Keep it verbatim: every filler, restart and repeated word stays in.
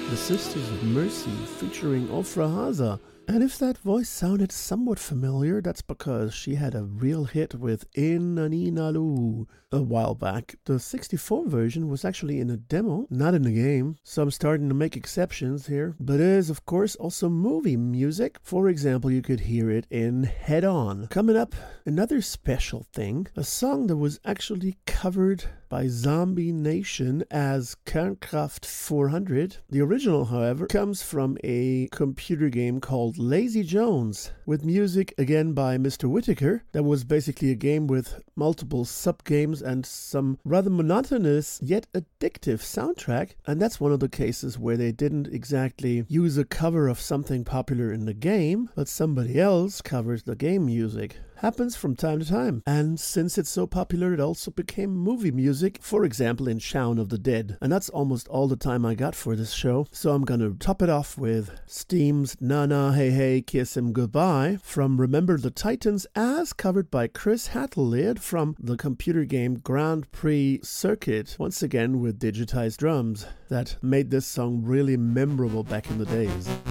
The Sisters of Mercy featuring Ofra Haza. And if that voice sounded somewhat familiar, that's because she had a real hit with Inaninalu a while back. The sixty-four version was actually in a demo, not in the game, so I'm starting to make exceptions here. But it is, of course, also movie music. For example, you could hear it in Head On. Coming up, another special thing, a song that was actually covered by Zombie Nation as Kernkraft four hundred. The original, however, comes from a computer game called Lazy Jones, with music again by Mister Whittaker. That was basically a game with multiple sub-games and some rather monotonous yet addictive soundtrack, and that's one of the cases where they didn't exactly use a cover of something popular in the game, but somebody else covers the game music. Happens from time to time, and since it's so popular, it also became movie music, for example in Shaun of the Dead. And that's almost all the time I got for this show, so I'm gonna top it off with Steam's Na Na Hey Hey Kiss Him Goodbye from Remember the Titans, as covered by Chris Hattleid from the computer game Grand Prix Circuit, once again with digitized drums, that made this song really memorable back in the days.